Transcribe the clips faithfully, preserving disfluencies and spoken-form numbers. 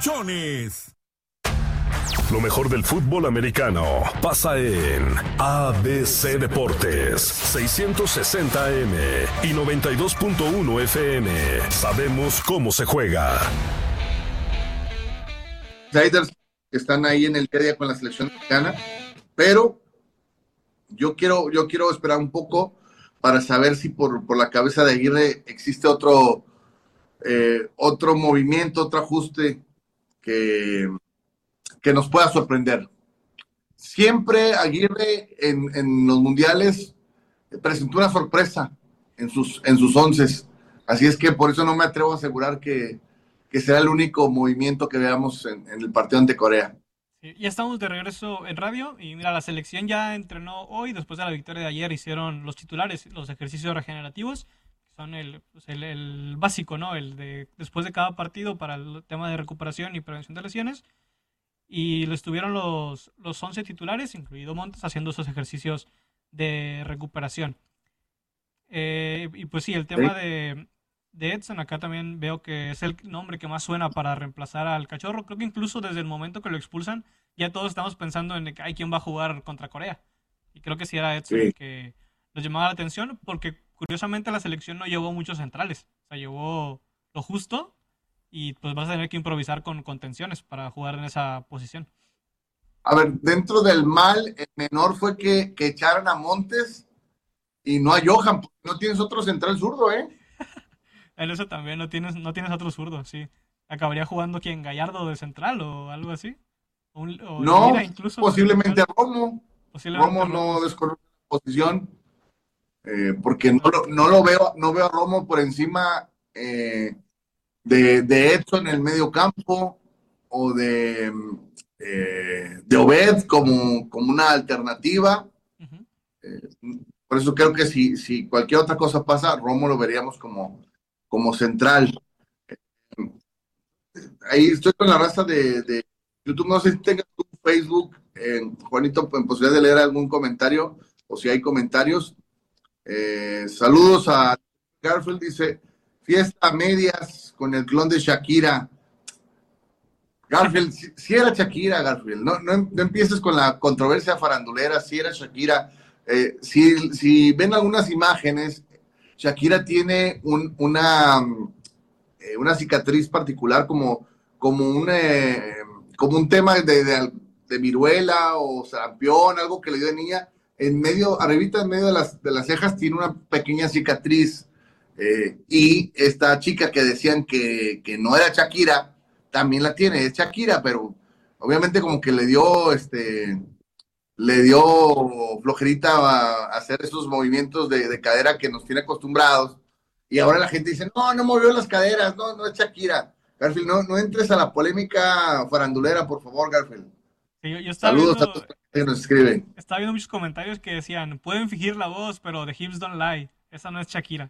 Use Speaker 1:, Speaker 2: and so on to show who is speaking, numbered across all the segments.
Speaker 1: Chones.
Speaker 2: Lo mejor del fútbol americano pasa en A B C Deportes, seiscientos sesenta A M y noventa y dos punto uno F M. Sabemos cómo se juega.
Speaker 3: Insiders que están ahí en el día a día con la selección mexicana, pero yo quiero, yo quiero esperar un poco para saber si por, por la cabeza de Aguirre existe otro, eh, otro movimiento, otro ajuste que, que nos pueda sorprender. Siempre Aguirre en, en los mundiales presentó una sorpresa en sus, en sus onces, así es que por eso no me atrevo a asegurar que, que será el único movimiento que veamos en, en el partido ante Corea.
Speaker 4: Sí, ya estamos de regreso en radio y mira, la selección ya entrenó hoy, después de la victoria de ayer hicieron los titulares, los ejercicios regenerativos, que son el, pues el, el básico, ¿no? El de después de cada partido para el tema de recuperación y prevención de lesiones. Y lo estuvieron los, los once titulares, incluido Montes, haciendo esos ejercicios de recuperación. Eh, y pues sí, el tema de, de Edson, acá también veo que es el nombre que más suena para reemplazar al Cachorro. Creo que incluso desde el momento que lo expulsan, ya todos estamos pensando en que hay quien va a jugar contra Corea. Y creo que sí era Edson sí. el que nos llamaba la atención, porque curiosamente la selección no llevó muchos centrales. O sea, llevó lo justo y pues vas a tener que improvisar con contenciones para jugar en esa posición.
Speaker 3: A ver, dentro del mal, el menor fue que, que echaran a Montes y no a Johan, porque no tienes otro central zurdo, ¿eh?
Speaker 4: En eso también, no tienes, no tienes otro zurdo, sí. ¿Acabaría jugando quién? ¿Gallardo de central o algo así? O, o
Speaker 3: no,
Speaker 4: Mira, incluso
Speaker 3: posiblemente a Romo.
Speaker 4: Posiblemente
Speaker 3: Romo no Romo. desconoce la posición, eh, porque no lo, no lo veo, no veo a Romo por encima eh, de, de Edson en el medio campo o de, eh, de Obed como, como una alternativa. Uh-huh. Eh, por eso creo que si, si cualquier otra cosa pasa, Romo lo veríamos como, como central. Ahí estoy con la raza de, de YouTube, no sé si tengas tu Facebook, eh, Juanito, en posibilidad de leer algún comentario, o si hay comentarios. Eh, saludos a Garfield, dice, fiesta a medias con el clon de Shakira. Garfield, si, si era Shakira, Garfield, no, no, no empieces con la controversia farandulera, si era Shakira. Eh, si, si ven algunas imágenes, Shakira tiene un, una, eh, una cicatriz particular como, como, un, eh, como un tema de, de, de viruela o sarampión, algo que le dio de niña. En medio, arribita en medio de las, de las cejas tiene una pequeña cicatriz. Eh, y esta chica que decían que, que no era Shakira, también la tiene, es Shakira, pero obviamente como que le dio este... le dio flojerita a hacer esos movimientos de, de cadera que nos tiene acostumbrados, y ahora la gente dice, no, no movió las caderas, no, no es Shakira. Garfield, no, no entres a la polémica farandulera, por favor, Garfield.
Speaker 4: Sí, yo, yo estaba
Speaker 3: Saludos
Speaker 4: viendo,
Speaker 3: a todos los que nos escriben.
Speaker 4: Estaba viendo muchos comentarios que decían, pueden fingir la voz, pero the hips don't lie, esa no es Shakira.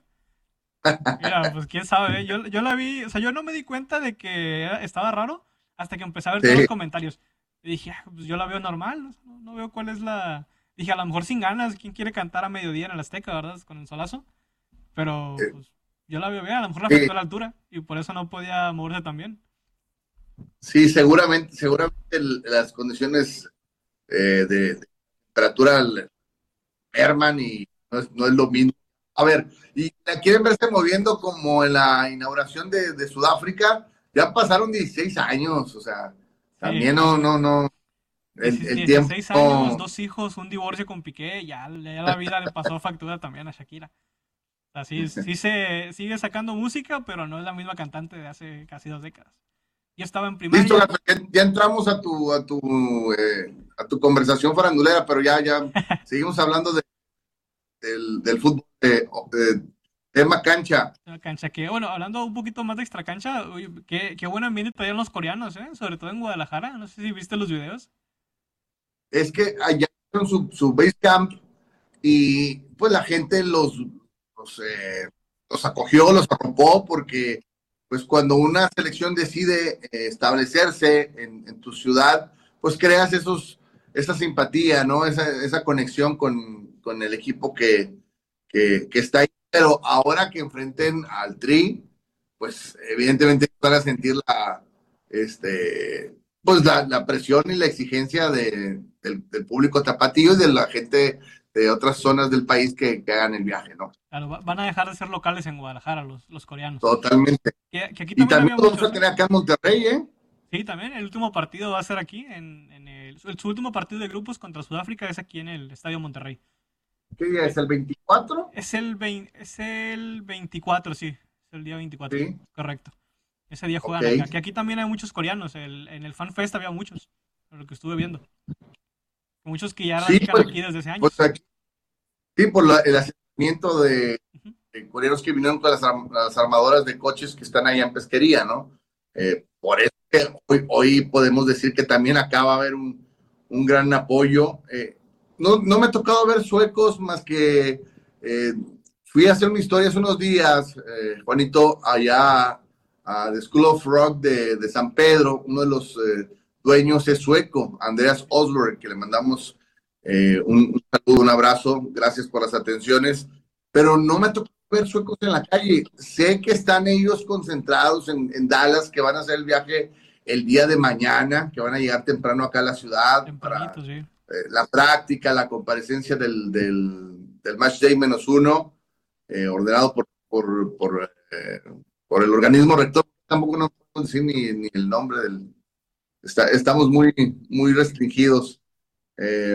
Speaker 4: Mira, pues quién sabe, ¿eh? yo, yo la vi, o sea, yo no me di cuenta de que era, estaba raro hasta que empecé a ver sí. todos los comentarios. Y dije, ah, pues yo la veo normal, no, no veo cuál es la... Dije, a lo mejor sin ganas, ¿quién quiere cantar a mediodía en el Azteca, verdad? Con el solazo. Pero pues, yo la veo bien, a lo mejor la afectó sí. la altura y por eso no podía moverse tan bien.
Speaker 3: Sí, seguramente, seguramente el, las condiciones eh, de, de temperatura merman y no es, no es lo mismo. A ver, y la quieren verse moviendo como en la inauguración de, de Sudáfrica, ya pasaron dieciséis años, o sea... También sí, no, no, no.
Speaker 4: El, el dieciséis tiempo... años, dos hijos, un divorcio con Piqué, ya, ya la vida le pasó factura también a Shakira. O sea, sí, sí se sigue sacando música, pero no es la misma cantante de hace casi dos décadas. Yo estaba en primaria.
Speaker 3: Listo, ya, ya entramos a tu, a tu, eh, a tu conversación farandulera, pero ya, ya seguimos hablando de, del, del fútbol, de, de, tema cancha.
Speaker 4: Cancha, que bueno, hablando un poquito más de extra cancha, qué, qué buen ambiente traían los coreanos, ¿eh? Sobre todo en Guadalajara, no sé si viste los videos.
Speaker 3: Es que allá en su, su base camp y pues la gente los, los, eh, los acogió, los arropó, porque pues cuando una selección decide eh, establecerse en, en tu ciudad, pues creas esos, esa simpatía, ¿no? Esa, esa conexión con, con el equipo que, que, que está ahí. Pero ahora que enfrenten al Tri, pues evidentemente van a sentir la, este, pues la, la presión y la exigencia de, del, del público tapatío y de la gente de otras zonas del país que, que hagan el viaje, ¿no?
Speaker 4: Claro, van a dejar de ser locales en Guadalajara los, los coreanos.
Speaker 3: Totalmente.
Speaker 4: Que, que aquí
Speaker 3: y
Speaker 4: también,
Speaker 3: también lo vamos
Speaker 4: muchos,
Speaker 3: a tener acá en Monterrey, ¿eh?
Speaker 4: Sí, también. El último partido va a ser aquí. En, en el, su último partido de grupos contra Sudáfrica es aquí en el Estadio Monterrey.
Speaker 3: ¿Qué día es? ¿El veinticuatro?
Speaker 4: Es el, veinte, es el veinticuatro, sí. Es el día veinticuatro. Sí. Correcto. Ese día juegan okay. acá. Que aquí también hay muchos coreanos. El, en el Fan Fest había muchos. Por lo que estuve viendo. Muchos que ya radican sí, pues, aquí desde ese año.
Speaker 3: Pues aquí, sí, por la, el asentamiento de, uh-huh. de coreanos que vinieron con las, las armadoras de coches que están allá en Pesquería, ¿no? Eh, por eso que hoy, hoy podemos decir que también acá va a haber un, un gran apoyo. Eh, no, no me ha tocado ver suecos más que eh, fui a hacer una historia hace unos días, eh, Juanito, allá a The School of Rock de, de San Pedro. Uno de los eh, dueños es sueco, Andreas Osberg, que le mandamos eh, un, un saludo, un abrazo, gracias por las atenciones, pero no me ha tocado ver suecos en la calle. Sé que están ellos concentrados en, en Dallas, que van a hacer el viaje el día de mañana, que van a llegar temprano acá a la ciudad para
Speaker 4: sí.
Speaker 3: eh, la práctica, la comparecencia del, del, del Match Day menos uno, eh, ordenado por, por, por, eh, por el organismo rector. Tampoco no puedo decir ni, ni el nombre del... Está, estamos muy, muy restringidos. Eh,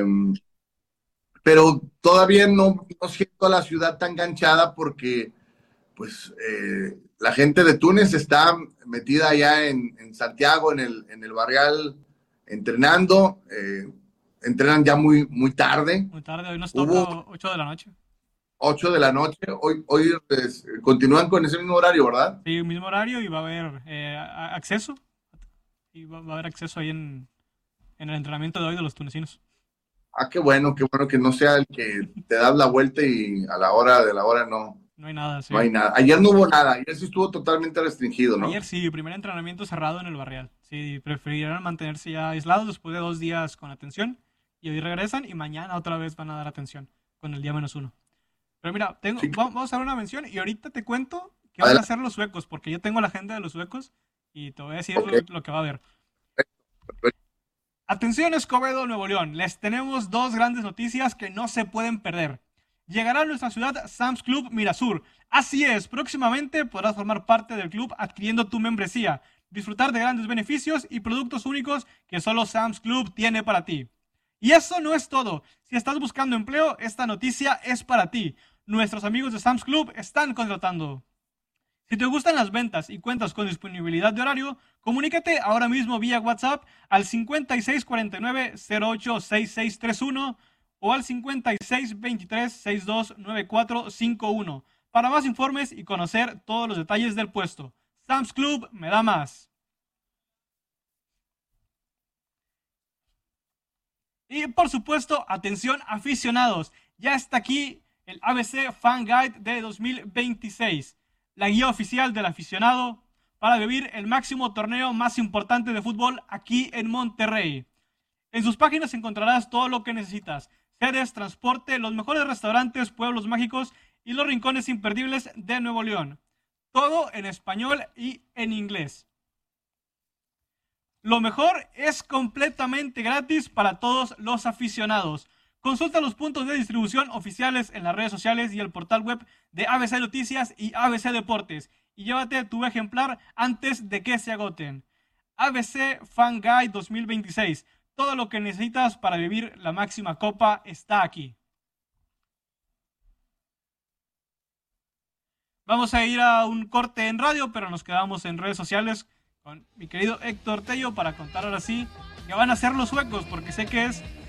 Speaker 3: pero todavía no, no siento a la ciudad tan ganchada porque pues eh, la gente de Túnez está metida allá en, en Santiago, en el, en el Barrial, entrenando. Eh, entrenan ya muy, muy tarde.
Speaker 4: Muy tarde, hoy nos toca ocho de la noche.
Speaker 3: ocho de la noche. Hoy, hoy pues, continúan con ese mismo horario, ¿verdad?
Speaker 4: Sí, mismo horario y va a haber eh, acceso. Y va, va a haber acceso ahí en, en el entrenamiento de hoy de los tunecinos.
Speaker 3: Ah, qué bueno, qué bueno que no sea el que te das la vuelta y a la hora de la hora no.
Speaker 4: No hay nada, sí.
Speaker 3: No hay nada. Ayer no hubo nada, ayer sí estuvo totalmente restringido, ¿no?
Speaker 4: Ayer sí, primer entrenamiento cerrado en el Barrial. Sí, prefirieron mantenerse ya aislados después de dos días con atención. Y hoy regresan y mañana otra vez van a dar atención con el día menos uno. Pero mira, tengo, sí. vamos a hacer una mención y ahorita te cuento qué van a hacer los suecos, porque yo tengo la agenda de los suecos y te voy a decir okay. lo, lo que va a haber.
Speaker 3: Perfecto.
Speaker 4: Atención, Escobedo, Nuevo León. Les tenemos dos grandes noticias que no se pueden perder. Llegará a nuestra ciudad Sam's Club Mirasur. Así es, próximamente podrás formar parte del club adquiriendo tu membresía, disfrutar de grandes beneficios y productos únicos que solo Sam's Club tiene para ti. Y eso no es todo. Si estás buscando empleo, esta noticia es para ti. Nuestros amigos de Sam's Club están contratando. Si te gustan las ventas y cuentas con disponibilidad de horario, comunícate ahora mismo vía WhatsApp al cincuenta y seis cuarenta y nueve cero ocho sesenta y seis treinta y uno o al cincuenta y seis veintitrés sesenta y dos noventa y cuatro cincuenta y uno para más informes y conocer todos los detalles del puesto. Sam's Club me da más. Y por supuesto, atención aficionados, ya está aquí el A B C Fan Guide de dos mil veintiséis, la guía oficial del aficionado para vivir el máximo torneo más importante de fútbol aquí en Monterrey. En sus páginas encontrarás todo lo que necesitas, sedes, transporte, los mejores restaurantes, pueblos mágicos y los rincones imperdibles de Nuevo León. Todo en español y en inglés. Lo mejor es completamente gratis para todos los aficionados. Consulta los puntos de distribución oficiales en las redes sociales y el portal web de A B C Noticias y A B C Deportes y llévate tu ejemplar antes de que se agoten. A B C Fan Guide dos mil veintiséis. Todo lo que necesitas para vivir la máxima copa está aquí. Vamos a ir a un corte en radio, pero nos quedamos en redes sociales con mi querido Héctor Tello para contar ahora sí que van a ser los suecos, porque sé que es